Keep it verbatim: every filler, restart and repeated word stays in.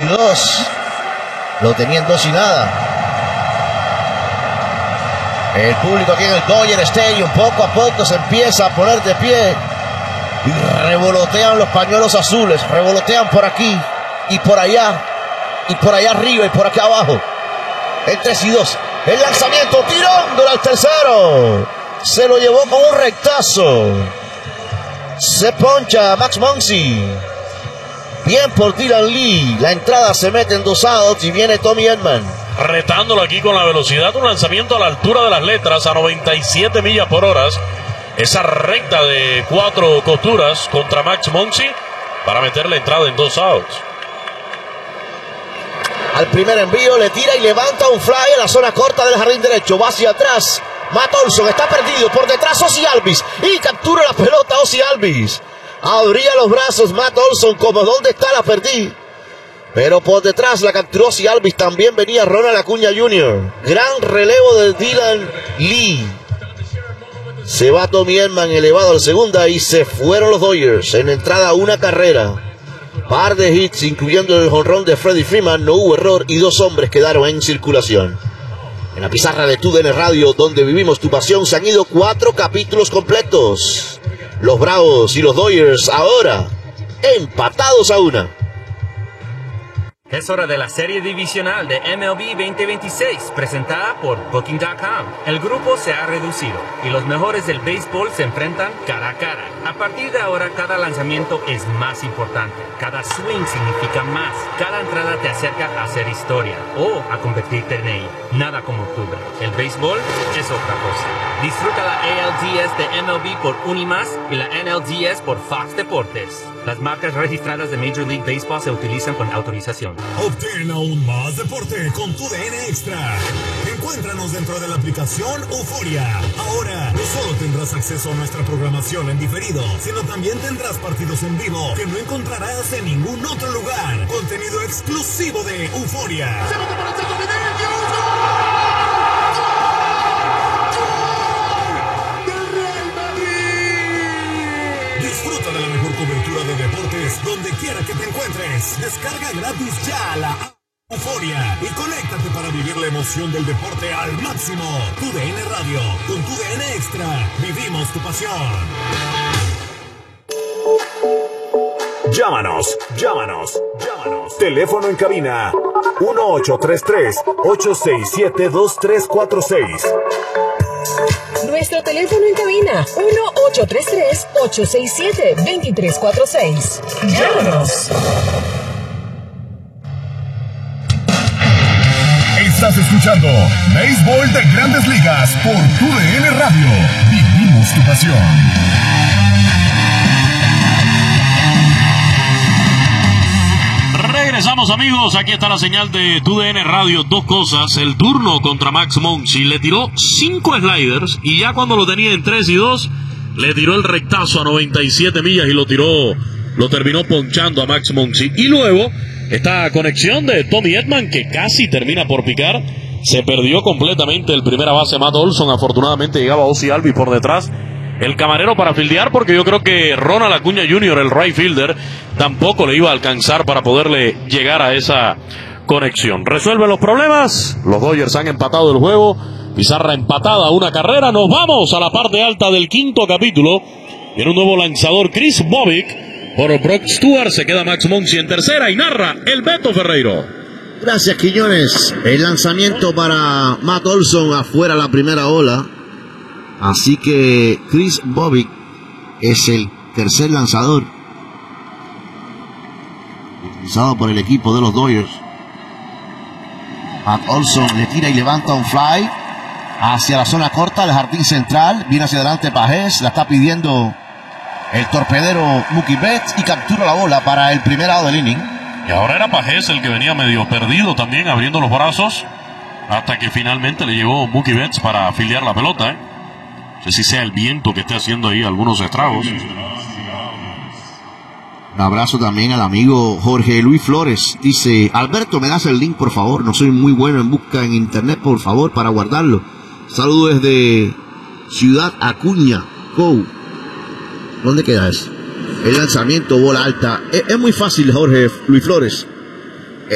y dos. Lo tenían dos y nada. El público aquí en el Dodger Stadium poco a poco se empieza a poner de pie. Y revolotean los pañuelos azules. Revolotean por aquí y por allá. Y por allá arriba y por acá abajo. El tres y dos. El lanzamiento tirándolo al tercero. Se lo llevó con un rectazo. Se poncha Max Muncy. Bien por Dylan Lee. La entrada se mete en dos outs y viene Tommy Edman. Retándolo aquí con la velocidad. Un lanzamiento a la altura de las letras a noventa y siete millas por hora. Esa recta de cuatro costuras contra Max Muncy para meter la entrada en dos outs. Al primer envío le tira y levanta un fly en la zona corta del jardín derecho. Va hacia atrás. Matt Olson está perdido. Por detrás Ozzie Albies. Y captura la pelota Ozzie Albies. Abría los brazos Matt Olson como ¿dónde está? La perdí. Pero por detrás la capturó Ozzie Albies. También venía Ronald Acuña junior Gran relevo de Dylan Lee. Se va Tommy Edman elevado al segunda y se fueron los Dodgers. En entrada una carrera. Par de hits, incluyendo el jonrón de Freddie Freeman. No hubo error y dos hombres quedaron en circulación. En la pizarra de T U D N Radio, donde vivimos tu pasión, se han ido cuatro capítulos completos. Los Bravos y los Dodgers ahora empatados a una. Es hora de la serie divisional de M L B veinte veintiséis, presentada por Booking punto com. El grupo se ha reducido y los mejores del béisbol se enfrentan cara a cara. A partir de ahora, cada lanzamiento es más importante. Cada swing significa más. Cada entrada te acerca a hacer historia o a convertirte en ella. Nada como octubre. El béisbol es otra cosa. Disfruta la A L D S de M L B por Unimas y la N L D S por Fox Deportes. Las marcas registradas de Major League Baseball se utilizan con autorización. Obtén aún más deporte con tu D N Extra. Encuéntranos dentro de la aplicación Euforia. Ahora no solo tendrás acceso a nuestra programación en diferido, sino también tendrás partidos en vivo que no encontrarás en ningún otro lugar. Contenido exclusivo de Euforia. Disfruta de la mejor cobertura de deportes donde quiera que te encuentres. Descarga gratis ya la app Euforia y conéctate para vivir la emoción del deporte al máximo. Tu D N Radio, con tu D N Extra, vivimos tu pasión. Llámanos, llámanos, llámanos. Teléfono en cabina uno ocho tres tres, ocho seis siete, dos tres cuatro seis. Nuestro teléfono en cabina uno ocho tres tres, ocho seis siete, dos tres cuatro seis. Llámanos. Estás escuchando Béisbol de Grandes Ligas por tu D N Radio. Vivimos tu pasión. Regresamos, amigos. Aquí está la señal de Tu D N Radio. Dos cosas. El turno contra Max Muncy. Le tiró cinco sliders y ya cuando lo tenía en tres y dos, le tiró el rectazo a noventa y siete millas y lo tiró, lo terminó ponchando a Max Muncy. Y luego, esta conexión de Tommy Edman que casi termina por picar. Se perdió completamente el primera base Matt Olson. Afortunadamente llegaba Ozzie Albies por detrás. El camarero para fildear, porque yo creo que Ronald Acuña junior, el right fielder, tampoco le iba a alcanzar para poderle llegar a esa conexión. Resuelven los problemas. Los Dodgers han empatado el juego. Pizarra empatada, una carrera. Nos vamos a la parte alta del quinto capítulo. Viene un nuevo lanzador, Chris Bobbick. Por Brock Stewart se queda Max Muncy en tercera y narra el Beto Ferreiro. Gracias, Quiñones. El lanzamiento para Matt Olson afuera la primera ola. Así que Chris Bobbick es el tercer lanzador utilizado por el equipo de los Dodgers. Matt Olson le tira y levanta un fly hacia la zona corta del jardín central. Viene hacia adelante Pagés, la está pidiendo el torpedero Mookie Betts y captura la bola para el primer out del inning. Y ahora era Pagés el que venía medio perdido también, abriendo los brazos, hasta que finalmente le llegó Mookie Betts para fildear la pelota, ¿eh? No sé si sea el viento que esté haciendo ahí algunos estragos. Un abrazo también al amigo Jorge Luis Flores. Dice: Alberto, ¿me das el link, por favor? No soy muy bueno en busca en internet, por favor, para guardarlo. Saludos desde Ciudad Acuña, Co. ¿Dónde queda eso? El lanzamiento, bola alta. Es, es muy fácil, Jorge Luis Flores.